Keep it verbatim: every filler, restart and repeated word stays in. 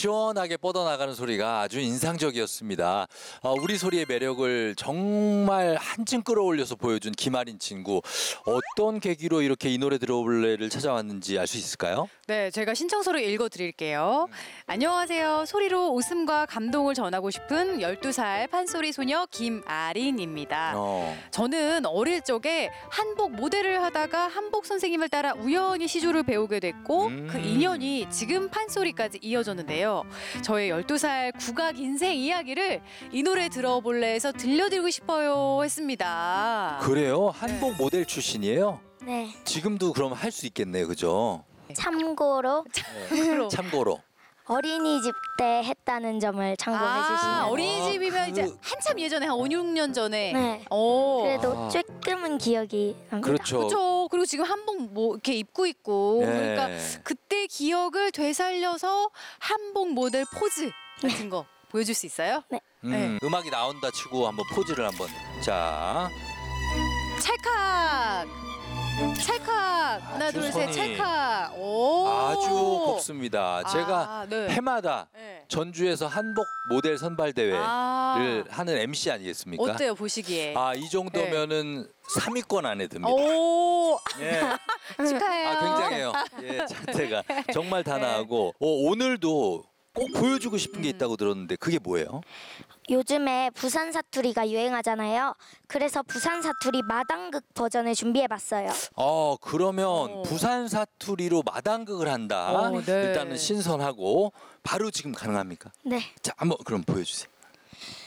시원하게 뻗어나가는 소리가 아주 인상적이었습니다. 어, 우리 소리의 매력을 정말 한층 끌어올려서 보여준 김아린 친구. 어떤 계기로 이렇게 이 노래 들어볼래를 찾아왔는지 알 수 있을까요? 네, 제가 신청서를 읽어드릴게요. 음. 안녕하세요. 소리로 웃음과 감동을 전하고 싶은 열두 살 판소리 소녀 김아린입니다. 어. 저는 어릴 적에 한복 모델을 하다가 한복 선생님을 따라 우연히 시조를 배우게 됐고 음. 그 인연이 지금 판소리까지 이어졌는데요. 저의 열두 살 국악 인생 이야기를 이 노래 들어볼래 해서 들려드리고 싶어요 했습니다. 그래요? 한복 네. 모델 출신이에요? 네. 지금도 그럼 할 수 있겠네요, 그죠? 참고로 네. 참고로. 어린이집 때 했다는 점을 참고해 아, 주시면 어린이집이면 아, 그- 이제 한참 예전에 한 오, 육 년 전에. 네. 오. 그래도 아. 조금은 기억이 납니다. 그렇죠. 그렇죠. 그리고 지금 한복 뭐 이렇게 입고 있고 네. 그러니까 그때 기억을 되살려서 한복 모델 포즈 같은 거 보여줄 수 있어요? 네. 음, 네. 음악이 나온다 치고 한번 포즈를 한번. 자, 찰칵 찰칵 하나 아주 둘 셋 손이 찰칵 오 아주 곱습니다. 아, 제가 네. 해마다 네. 전주에서 한복 모델 선발 대회를 아, 하는 엠씨 아니겠습니까? 어때요 보시기에? 아, 이 정도면은 삼 위권 안에 듭니다. 오 예. 축하해요. 아, 굉장해요. 예, 자태가 정말 단아하고 어, 오늘도 꼭 보여주고 싶은 게 있다고 들었는데 그게 뭐예요? 요즘에 부산 사투리가 유행하잖아요. 그래서 부산 사투리 마당극 버전을 준비해봤어요. 어, 그러면 오. 부산 사투리로 마당극을 한다. 오, 네. 일단은 신선하고 바로 지금 가능합니까? 네. 자, 한번 그럼 보여주세요.